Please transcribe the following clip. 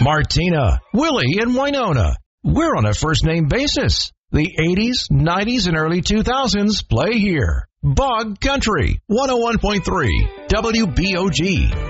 Martina, Willie, and Winona. We're on a first-name basis. The 80s, 90s, and early 2000s play here. Bog Country, 101.3, WBOG.